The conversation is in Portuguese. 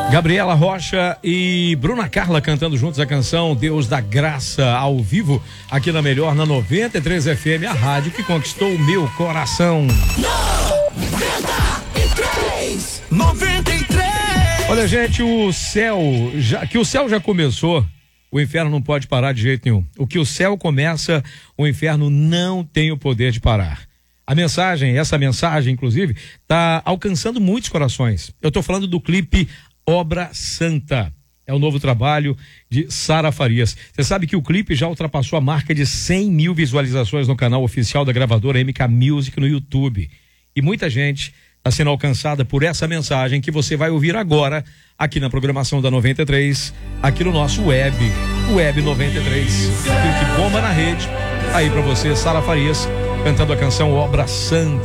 Gabriela Rocha e Bruna Carla cantando juntos a canção Deus da Graça, ao vivo, aqui na Melhor, na 93 FM, a rádio que conquistou o meu coração. 93. Olha, gente, o céu já começou, o inferno não pode parar de jeito nenhum. O que o céu começa, o inferno não tem o poder de parar. Essa mensagem, inclusive, está alcançando muitos corações. Eu estou falando do clipe Obra Santa. É o novo trabalho de Sara Farias. Você sabe que o clipe já ultrapassou a marca de 100 mil visualizações no canal oficial da gravadora MK Music no YouTube. E muita gente está sendo alcançada por essa mensagem que você vai ouvir agora aqui na programação da 93, aqui no nosso Web 93. Aquilo que bomba na rede. Aí para você, Sara Farias, cantando a canção Obra Santa.